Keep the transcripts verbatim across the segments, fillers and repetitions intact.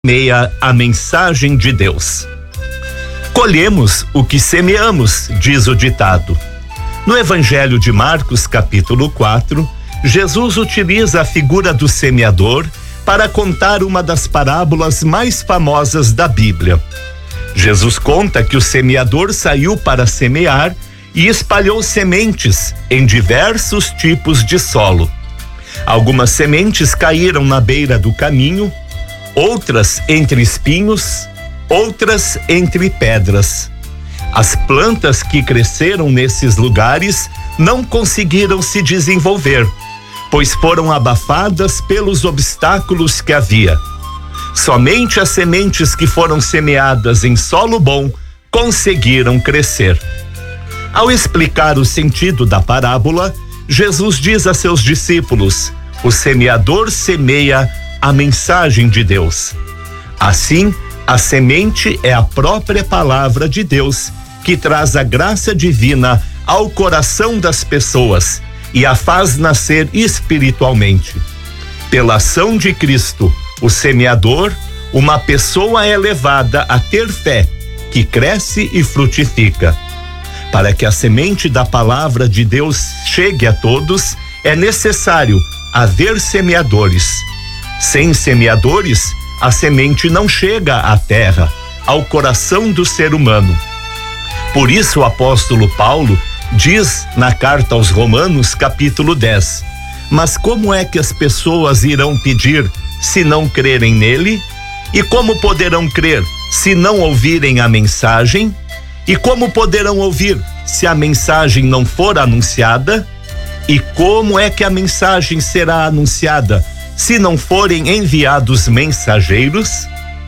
semeia a mensagem de Deus. Colhemos o que semeamos, diz o ditado. No Evangelho de Marcos, capítulo quatro, Jesus utiliza a figura do semeador para contar uma das parábolas mais famosas da Bíblia. Jesus conta que o semeador saiu para semear e espalhou sementes em diversos tipos de solo. Algumas sementes caíram na beira do caminho, outras entre espinhos, outras entre pedras. As plantas que cresceram nesses lugares não conseguiram se desenvolver, pois foram abafadas pelos obstáculos que havia. Somente as sementes que foram semeadas em solo bom conseguiram crescer. Ao explicar o sentido da parábola, Jesus diz a seus discípulos: o semeador semeia a mensagem de Deus. Assim, a semente é a própria palavra de Deus, que traz a graça divina ao coração das pessoas e a faz nascer espiritualmente. Pela ação de Cristo, o semeador, uma pessoa é levada a ter fé, que cresce e frutifica. Para que a semente da palavra de Deus chegue a todos, é necessário haver semeadores. Sem semeadores, a semente não chega à terra, ao coração do ser humano. Por isso o apóstolo Paulo diz na carta aos Romanos, capítulo dez: mas como é que as pessoas irão pedir se não crerem nele? E como poderão crer se não ouvirem a mensagem? E como poderão ouvir se a mensagem não for anunciada? E como é que a mensagem será anunciada se não forem enviados mensageiros?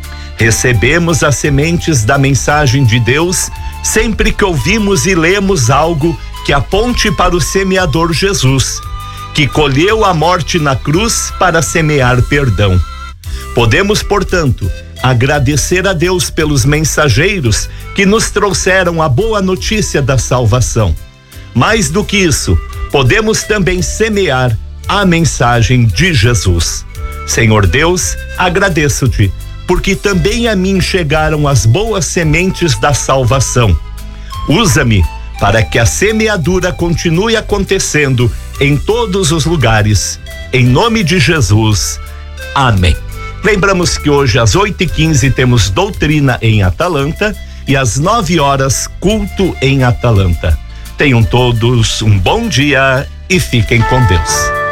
Recebemos as sementes da mensagem de Deus sempre que ouvimos e lemos algo que aponte para o semeador Jesus, que colheu a morte na cruz para semear perdão. Podemos, portanto, agradecer a Deus pelos mensageiros que nos trouxeram a boa notícia da salvação. Mais do que isso, podemos também semear a mensagem de Jesus. Senhor Deus, agradeço-te, porque também a mim chegaram as boas sementes da salvação. Usa-me para que a semeadura continue acontecendo em todos os lugares. Em nome de Jesus. Amém. Lembramos que hoje às oito e quinze temos doutrina em Atalanta e às nove horas culto em Atalanta. Tenham todos um bom dia e fiquem com Deus.